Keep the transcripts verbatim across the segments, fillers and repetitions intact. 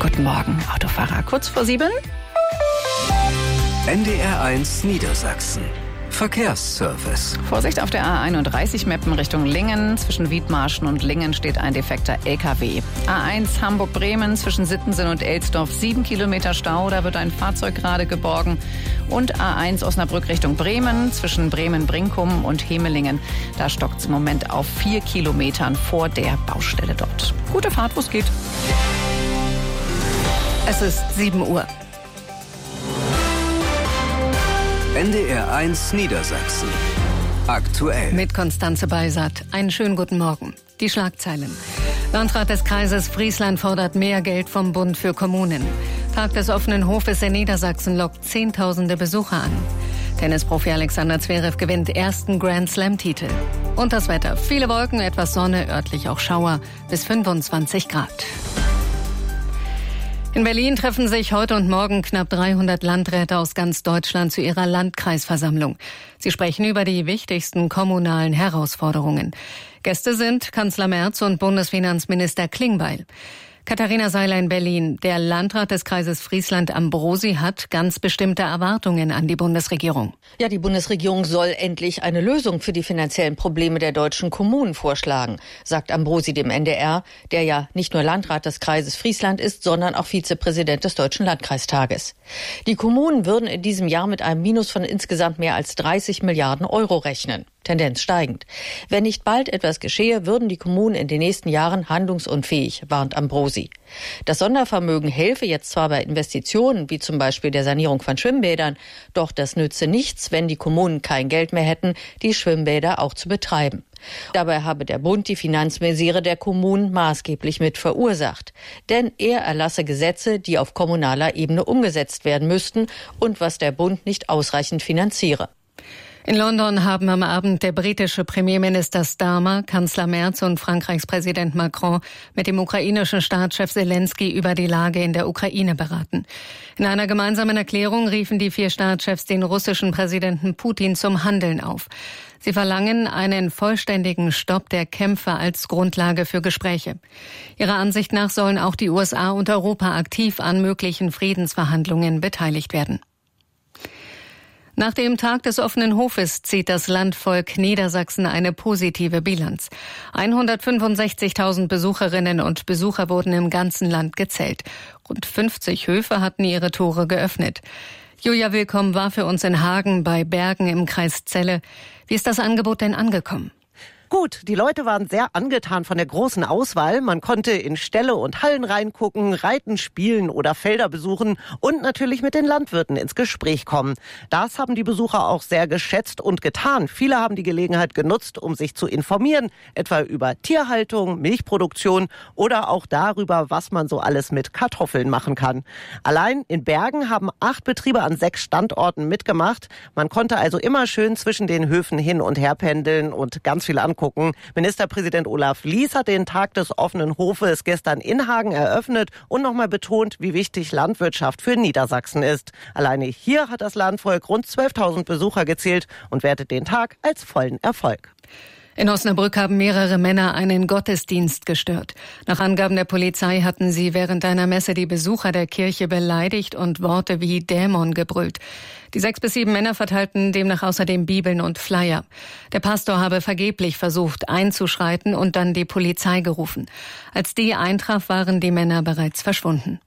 Guten Morgen, Autofahrer. Kurz vor sieben. N D R eins Niedersachsen. Verkehrsservice. Vorsicht auf der A einunddreißig Meppen Richtung Lingen. Zwischen Wiedmarschen und Lingen steht ein defekter L K W. A eins Hamburg-Bremen zwischen Sittensen und Elsdorf. Sieben Kilometer Stau, da wird ein Fahrzeug gerade geborgen. Und A eins Osnabrück Richtung Bremen zwischen Bremen-Brinkum und Hemelingen. Da stockt es im Moment auf vier Kilometern vor der Baustelle dort. Gute Fahrt, wo es geht. Es ist sieben Uhr. N D R eins Niedersachsen. Aktuell. Mit Konstanze Beisat. Einen schönen guten Morgen. Die Schlagzeilen. Landrat des Kreises Friesland fordert mehr Geld vom Bund für Kommunen. Tag des offenen Hofes in Niedersachsen lockt Zehntausende Besucher an. Tennisprofi Alexander Zverev gewinnt ersten Grand-Slam-Titel. Und das Wetter. Viele Wolken, etwas Sonne, örtlich auch Schauer, bis fünfundzwanzig Grad. In Berlin treffen sich heute und morgen knapp dreihundert Landräte aus ganz Deutschland zu ihrer Landkreisversammlung. Sie sprechen über die wichtigsten kommunalen Herausforderungen. Gäste sind Kanzler Merz und Bundesfinanzminister Klingbeil. Katharina Seiler in Berlin. Der Landrat des Kreises Friesland Ambrosi hat ganz bestimmte Erwartungen an die Bundesregierung. Ja, die Bundesregierung soll endlich eine Lösung für die finanziellen Probleme der deutschen Kommunen vorschlagen, sagt Ambrosi dem N D R, der ja nicht nur Landrat des Kreises Friesland ist, sondern auch Vizepräsident des Deutschen Landkreistages. Die Kommunen würden in diesem Jahr mit einem Minus von insgesamt mehr als dreißig Milliarden Euro rechnen. Tendenz steigend. Wenn nicht bald etwas geschehe, würden die Kommunen in den nächsten Jahren handlungsunfähig, warnt Ambrosi. Das Sondervermögen helfe jetzt zwar bei Investitionen, wie zum Beispiel der Sanierung von Schwimmbädern, doch das nütze nichts, wenn die Kommunen kein Geld mehr hätten, die Schwimmbäder auch zu betreiben. Dabei habe der Bund die Finanzmisere der Kommunen maßgeblich mit verursacht. Denn er erlasse Gesetze, die auf kommunaler Ebene umgesetzt werden müssten und was der Bund nicht ausreichend finanziere. In London haben am Abend der britische Premierminister Starmer, Kanzler Merz und Frankreichs Präsident Macron mit dem ukrainischen Staatschef Zelensky über die Lage in der Ukraine beraten. In einer gemeinsamen Erklärung riefen die vier Staatschefs den russischen Präsidenten Putin zum Handeln auf. Sie verlangen einen vollständigen Stopp der Kämpfe als Grundlage für Gespräche. Ihrer Ansicht nach sollen auch die U S A und Europa aktiv an möglichen Friedensverhandlungen beteiligt werden. Nach dem Tag des offenen Hofes zieht das Landvolk Niedersachsen eine positive Bilanz. hundertfünfundsechzigtausend Besucherinnen und Besucher wurden im ganzen Land gezählt. Rund fünfzig Höfe hatten ihre Tore geöffnet. Julia Willkomm war für uns in Hagen bei Bergen im Kreis Celle. Wie ist das Angebot denn angekommen? Gut, die Leute waren sehr angetan von der großen Auswahl. Man konnte in Ställe und Hallen reingucken, reiten, spielen oder Felder besuchen und natürlich mit den Landwirten ins Gespräch kommen. Das haben die Besucher auch sehr geschätzt und getan. Viele haben die Gelegenheit genutzt, um sich zu informieren, etwa über Tierhaltung, Milchproduktion oder auch darüber, was man so alles mit Kartoffeln machen kann. Allein in Bergen haben acht Betriebe an sechs Standorten mitgemacht. Man konnte also immer schön zwischen den Höfen hin und her pendeln und ganz viel angucken. Ministerpräsident Olaf Lies hat den Tag des offenen Hofes gestern in Hagen eröffnet und nochmal betont, wie wichtig Landwirtschaft für Niedersachsen ist. Alleine hier hat das Landvolk rund zwölftausend Besucher gezählt und wertet den Tag als vollen Erfolg. In Osnabrück haben mehrere Männer einen Gottesdienst gestört. Nach Angaben der Polizei hatten sie während einer Messe die Besucher der Kirche beleidigt und Worte wie Dämon gebrüllt. Die sechs bis sieben Männer verteilten demnach außerdem Bibeln und Flyer. Der Pastor habe vergeblich versucht einzuschreiten und dann die Polizei gerufen. Als die eintraf, waren die Männer bereits verschwunden.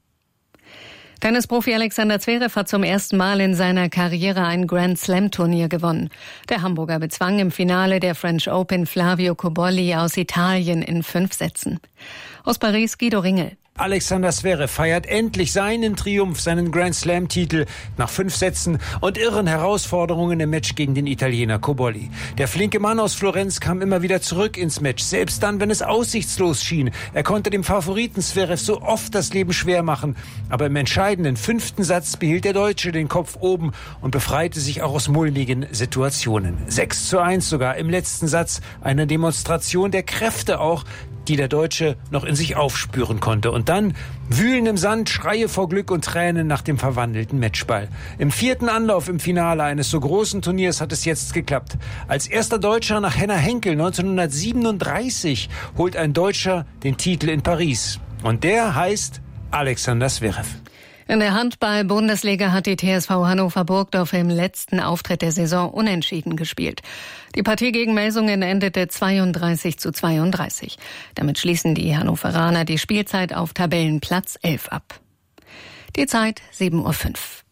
Tennisprofi Alexander Zverev hat zum ersten Mal in seiner Karriere ein Grand-Slam-Turnier gewonnen. Der Hamburger bezwang im Finale der French Open Flavio Cobolli aus Italien in fünf Sätzen. Aus Paris Guido Ringel. Alexander Zverev feiert endlich seinen Triumph, seinen Grand-Slam-Titel nach fünf Sätzen und irren Herausforderungen im Match gegen den Italiener Cobolli. Der flinke Mann aus Florenz kam immer wieder zurück ins Match, selbst dann, wenn es aussichtslos schien. Er konnte dem Favoriten Zverev so oft das Leben schwer machen, aber im entscheidenden fünften Satz behielt der Deutsche den Kopf oben und befreite sich auch aus mulmigen Situationen. sechs zu eins sogar im letzten Satz, eine Demonstration der Kräfte auch, die der Deutsche noch in sich aufspüren konnte. Und dann wühlen im Sand, Schreie vor Glück und Tränen nach dem verwandelten Matchball. Im vierten Anlauf im Finale eines so großen Turniers hat es jetzt geklappt. Als erster Deutscher nach Henner Henkel neunzehnhundertsiebenunddreißig holt ein Deutscher den Titel in Paris. Und der heißt Alexander Zverev. In der Handball-Bundesliga hat die T S V Hannover Burgdorf im letzten Auftritt der Saison unentschieden gespielt. Die Partie gegen Melsungen endete zweiunddreißig zu zweiunddreißig. Damit schließen die Hannoveraner die Spielzeit auf Tabellenplatz elf ab. Die Zeit sieben Uhr fünf.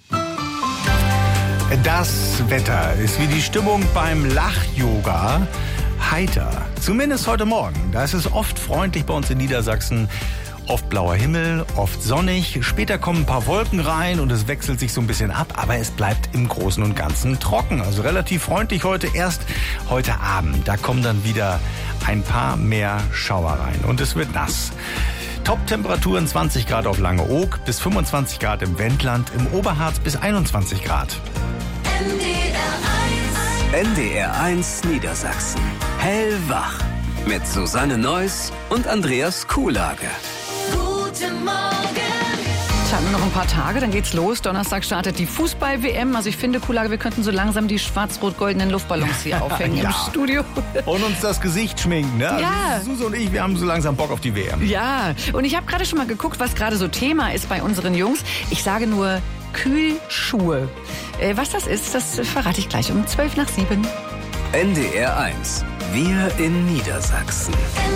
Das Wetter ist wie die Stimmung beim Lach-Yoga heiter. Zumindest heute Morgen. Da ist es oft freundlich bei uns in Niedersachsen. Oft blauer Himmel, oft sonnig. Später kommen ein paar Wolken rein und es wechselt sich so ein bisschen ab. Aber es bleibt im Großen und Ganzen trocken. Also relativ freundlich heute. Erst heute Abend. Da kommen dann wieder ein paar mehr Schauer rein. Und es wird nass. Top-Temperaturen zwanzig Grad auf Langeoog, bis fünfundzwanzig Grad im Wendland, im Oberharz bis einundzwanzig Grad. N D R eins Niedersachsen. Hellwach. Mit Susanne Neuss und Andreas Kuhlage. Guten Morgen. Tja, nur noch ein paar Tage, dann geht's los. Donnerstag startet die Fußball-W M. Also ich finde, Kuhlage, wir könnten so langsam die schwarz-rot-goldenen Luftballons hier aufhängen ja. im Studio. Und uns das Gesicht schminken, ne? Ja. Also Susi und ich, wir haben so langsam Bock auf die W M. Ja, und ich habe gerade schon mal geguckt, was gerade so Thema ist bei unseren Jungs. Ich sage nur Kühlschuhe. Äh, was das ist, das verrate ich gleich um zwölf nach sieben. N D R eins. Wir in Niedersachsen.